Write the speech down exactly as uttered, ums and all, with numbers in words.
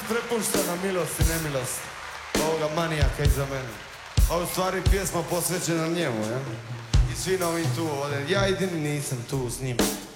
prepuštena milost i nemilost ovoga manijaka iza mene. Ovo je u stvari pjesma posvećena njemu, ja? I svi novi tu ovdje. Ja jedini nisam tu s njim.